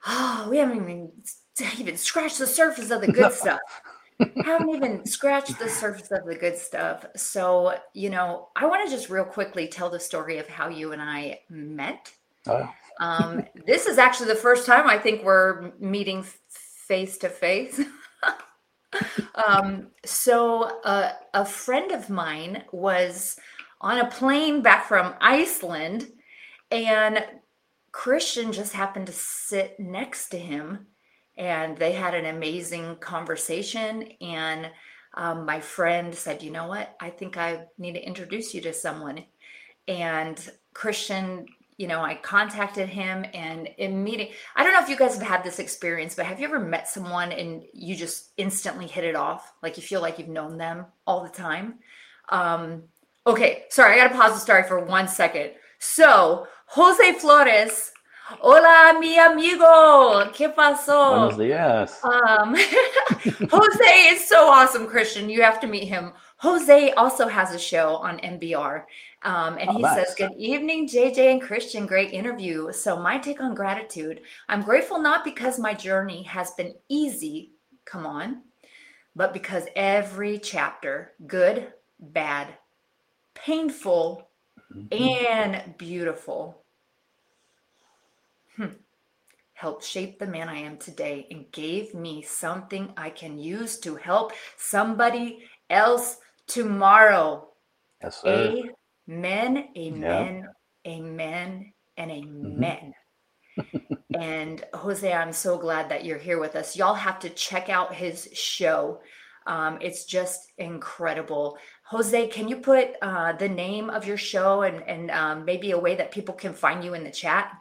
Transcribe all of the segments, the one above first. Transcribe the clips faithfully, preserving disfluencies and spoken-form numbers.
Oh, we haven't even even scratched the surface of the No. good stuff. Haven't even scratched the surface of the good stuff. So, you know, I want to just real quickly tell the story of how you and I met. Uh, Um, this is actually the first time I think we're meeting face to face. Um, so uh, a friend of mine was on a plane back from Iceland, and Christian just happened to sit next to him, and they had an amazing conversation. And um, my friend said, "You know what? I think I need to introduce you to someone." And Christian, you know, I contacted him and immediately, I don't know if you guys have had this experience, but have you ever met someone and you just instantly hit it off? Like you feel like you've known them all the time? Um, okay, sorry, I gotta pause the story for one second. So, Jose Flores, hola, mi amigo, ¿qué Buenos pasó? dias. Um, Jose is so awesome, Christian. You have to meet him. Jose also has a show on N B R. Um, and Oh, he says, nice. "Good evening, J J and Christian. Great interview." So, my take on gratitude, I'm grateful not because my journey has been easy, come on, but because every chapter, good, bad, painful, Mhm. and beautiful, hmm, helped shape the man I am today and gave me something I can use to help somebody else tomorrow. Yes, sir. Amen, Yeah. amen, amen, and hmm amen. And Jose, I'm so glad that you're here with us. Y'all have to check out his show. Um, it's just incredible. Jose, can you put uh, the name of your show and, and um, maybe a way that people can find you in the chat?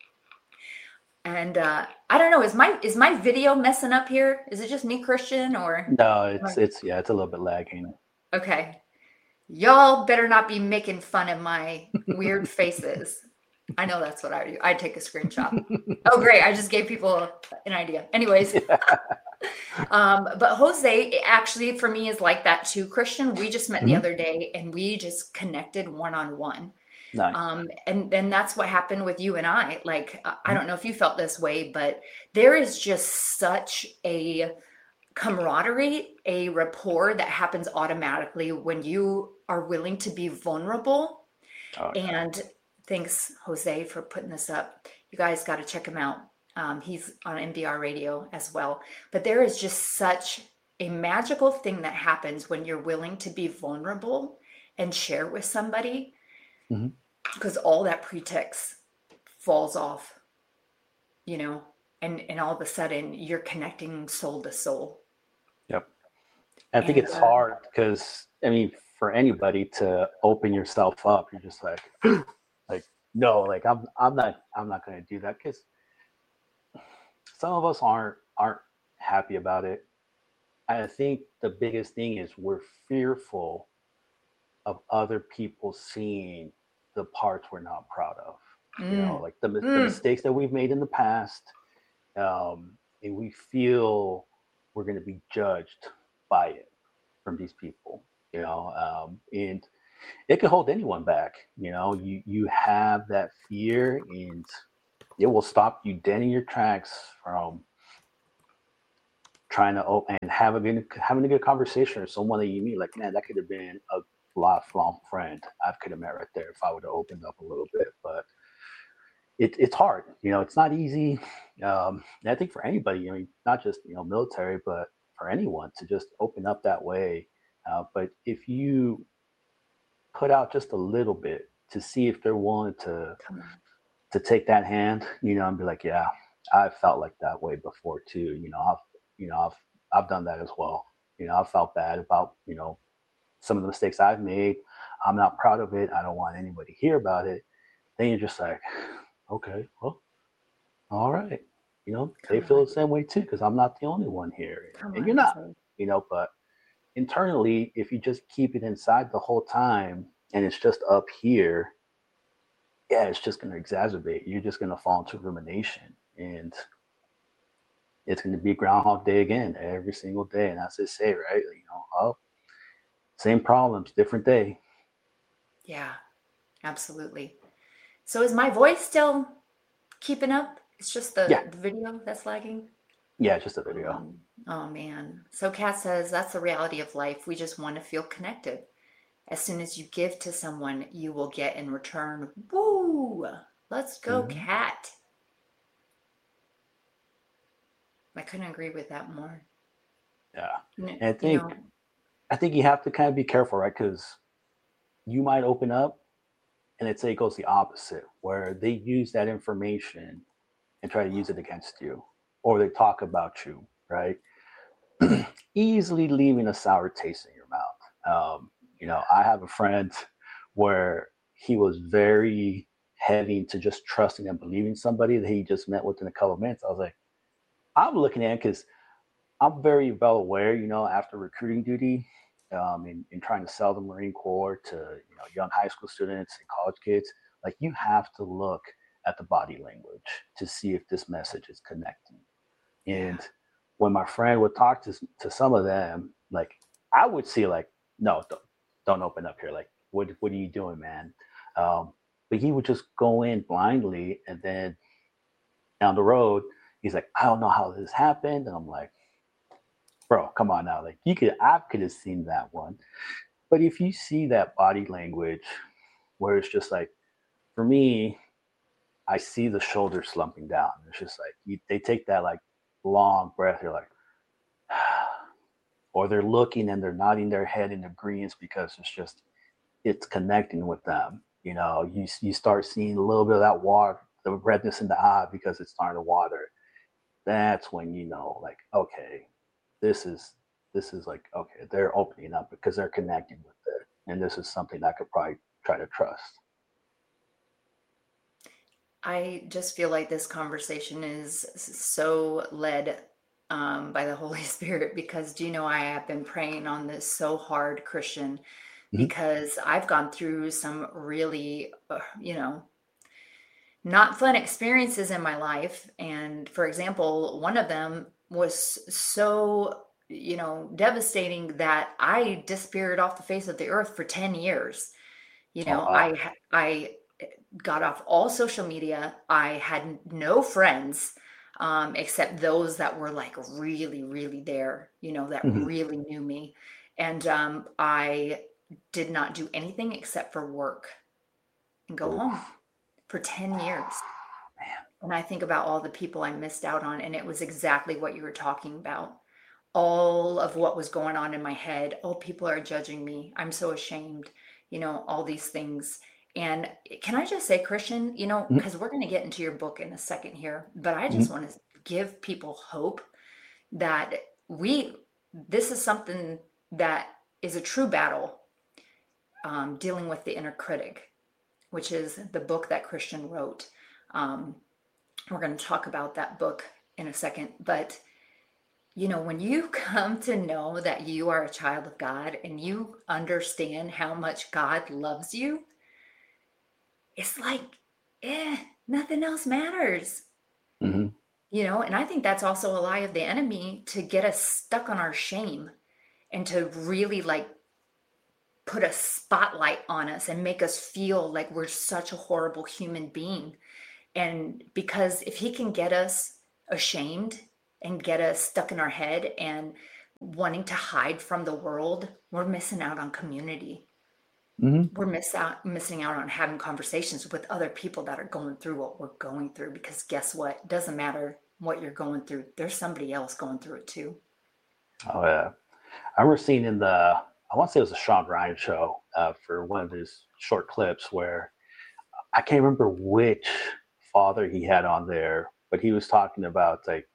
And uh, I don't know, is my is my video messing up here? Is it just me, Christian, or No, it's it's yeah, it's a little bit lagging. okay? Y'all better not be making fun of my weird faces. I know that's what I do. I take a screenshot. Oh, great. I just gave people an idea. Anyways, Yeah. um, but Jose actually for me is like that too, Christian. We just met the hmm other day and we just connected one on one. Nice. Um, and then that's what happened with you and I. Like, I I Mhm. don't know if you felt this way, but there is just such a camaraderie, a rapport that happens automatically when you are willing to be vulnerable. Oh yeah. And thanks, Jose, for putting this up. You guys got to check him out. Um, he's on N B R radio as well. But there is just such a magical thing that happens when you're willing to be vulnerable and share with somebody hmm because all that pretext falls off, you know, and and all of a sudden you're connecting soul to soul. Yep. I think And it's uh, hard because I mean, for anybody to open yourself up, you're just like, like no, like I'm I'm not I'm not gonna do that because some of us aren't aren't happy about it. I think the biggest thing is we're fearful of other people seeing the parts we're not proud of. You know, mm, like the the mm, mistakes that we've made in the past, um, and we feel we're going to be judged by it from these people. You know, um, and it can hold anyone back. You know, you you have that fear, and it will stop you dead in your tracks from trying to open and have a good having a good conversation or someone that you meet. Like, man, that could have been a lifelong friend I could have met right there if I would have opened up a little bit. But it, it's hard, you know, it's not easy. Um, and I think for anybody, I mean, not just you know military, but for anyone to just open up that way. Uh, but if you put out just a little bit to see if they're willing to come on. to take that hand, you know, and be like, yeah, I felt like that way before too. You know, I've you know I've I've done that as well. You know, I felt bad about you know some of the mistakes I've made. I'm not proud of it. I don't want anybody to hear about it. Then you're just like, okay, well, all right. You know, they Come feel on. the same way too because I'm not the only one here, Come and on, you're not. Jose. You know, but internally, if you just keep it inside the whole time and it's just up here, yeah, it's just going to exacerbate. You're just going to fall into rumination, and it's going to be Groundhog Day again every single day. And that's they say, right? You know, oh, same problems, different day. Yeah, absolutely. So is my voice still keeping up? It's just the, Yeah, the video that's lagging. yeah, just a video. Um, oh man. So Kat says that's the reality of life. We just want to feel connected. As soon as you give to someone, you will get in return. Woo! Let's go, Hmm. Kat. I couldn't agree with that more. Yeah, You know, and I you think know, I think you have to kind of be careful, right? Because you might open up, and it say it goes the opposite, where they use that information and try to use it against you, or they talk about you, right? Easily leaving a sour taste in your mouth. Um, you know, I have a friend where he was very heavy into just trusting and believing somebody that he just met within a couple of minutes. I was like, I'm looking at it because I'm very well aware, you know, after recruiting duty, um, and, and trying to sell the Marine Corps to, you know, young high school students and college kids, like you have to look at the body language to see if this message is connecting. yeah. And when my friend would talk to to some of them, like I would see like, no, don't, don't open up here. Like, what what are you doing, man? Um, but he would just go in blindly, and then down the road, he's like, I don't know how this happened, and I'm like, bro, come on now. Like, you could, I could have seen that one. But if you see that body language, where it's just like, for me, I see the shoulders slumping down. It's just like you, they take that like long breath. You're like, or they're looking and they're nodding their head in agreement because it's just it's connecting with them. You know, you you start seeing a little bit of that water, the redness in the eye because it's starting to water. That's when you know, like, okay, this is this is like okay, they're opening up because they're connecting with it, and this is something I could probably try to trust. I just feel like this conversation is so led um, by the Holy Spirit because do you know I have been praying on this so hard, Christian, Mhm. because I've gone through some really, uh, you know, not fun experiences in my life. And for example, one of them was so, you know, devastating that I disappeared off the face of the earth for ten years. You Oh know, wow. I ha- I got off all social media. I had no friends um, except those that were like really, really there, you know, that Mhm. really knew me. And um, I did not do anything except for work and go home Oof. for ten years. Man. And I think about all the people I missed out on, and it was exactly what you were talking about. All of what was going on in my head. Oh, people are judging me. I'm so ashamed, you know, all these things. And can I just say, Christian, you know, Mhm. because we're going to get into your book in a second here, but I just Mhm. want to give people hope that we, this is something that is a true battle um, dealing with the inner critic, which is the book that Christian wrote. Um, we're going to talk about that book in a second, but you know, when you come to know that you are a child of God and you understand how much God loves you, it's like, eh, nothing else matters. Mhm. You know, and I think that's also a lie of the enemy to get us stuck on our shame and to really like put a spotlight on us and make us feel like we're such a horrible human being. And because if he can get us ashamed and get us stuck in our head and wanting to hide from the world, we're missing out on community. Mhm. We're miss out, missing out on having conversations with other people that are going through what we're going through. Because guess what? It doesn't matter what you're going through. There's somebody else going through it too. Oh yeah. I remember seeing in the I want to say it was a Sean Ryan show uh, for one of his short clips where I can't remember which father he had on there, but he was talking about like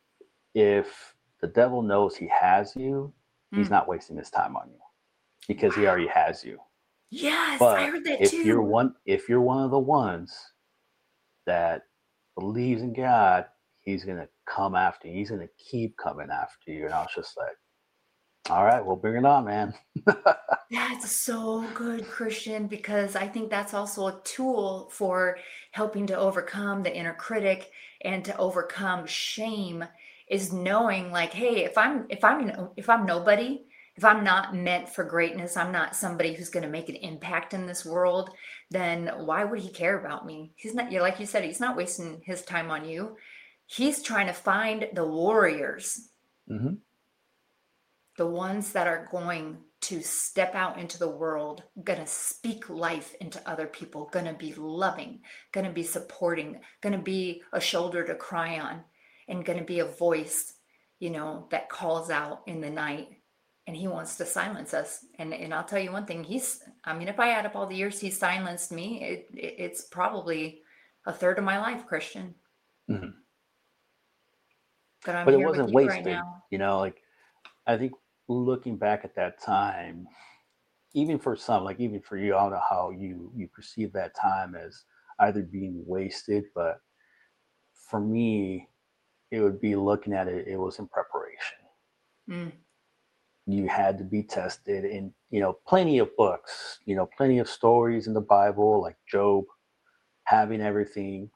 if the devil knows he has you, he's Mm. not wasting his time on you because he Wow. already has you. Yes, I But heard that if you're too. one if you're one of the ones that believes in God, he's gonna come after you. He's gonna keep coming after you. And I was just like, all right, well bring it on, man. That's so good, Christian, because I think that's also a tool for helping to overcome the inner critic and to overcome shame is knowing like, hey, if I'm if I'm no- if I'm nobody if I'm not meant for greatness, I'm not somebody who's going to make an impact in this world, then why would he care about me? He's not, you like you said, he's not wasting his time on you. He's trying to find the warriors, Mm-hmm. the ones that are going to step out into the world, going to speak life into other people, going to be loving, going to be supporting, going to be a shoulder to cry on, and going to be a voice, you know, that calls out in the night. And he wants to silence us. And and I'll tell you one thing, he's, I mean, if I add up all the years he's silenced me, it, it it's probably a third of my life, Christian. Mm-hmm. But I'm But it here with wasn't you right wasted, now. you know. Like I think looking back at that time, even for some, like even for you, I don't know how you you perceive that time as either being wasted, but for me, it would be looking at it. It was in preparation. Mm, You had to be tested in, you know, plenty of books, you know, plenty of stories in the Bible, like Job having everything.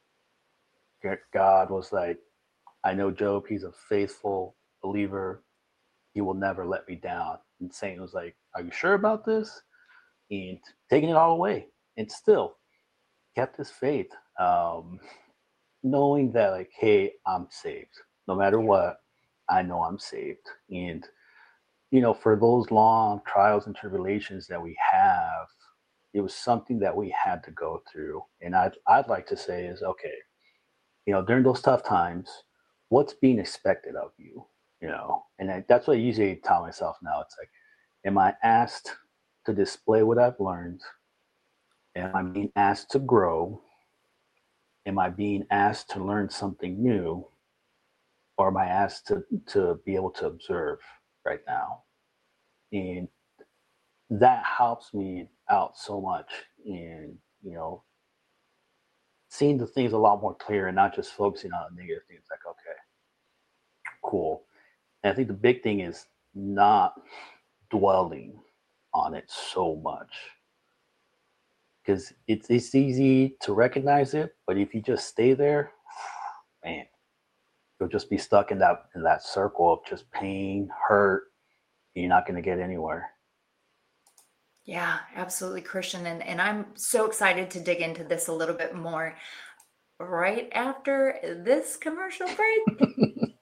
God was like, I know Job, he's a faithful believer. He will never let me down. And Satan was like, are you sure about this? And taking it all away. And still kept his faith. Um, knowing that, like, hey, I'm saved. No matter what, I know I'm saved. And, you know, for those long trials and tribulations that we have, it was something that we had to go through. And I'd, I'd like to say is, okay, you know, during those tough times, what's being expected of you? You know, and I, that's what I usually tell myself now. It's like, am I asked to display what I've learned? Am I being asked to grow? Am I being asked to learn something new? Or am I asked to, to be able to observe right now? And that helps me out so much in, you know, seeing the things a lot more clear and not just focusing on the negative things. Like, okay, cool. And I think the big thing is not dwelling on it so much, because it's it's easy to recognize it, but if you just stay there, man, you'll just be stuck in that in that circle of just pain, hurt, and you're not going to get anywhere. yeah, absolutely, Christian. And, and I'm so excited to dig into this a little bit more right after this commercial break.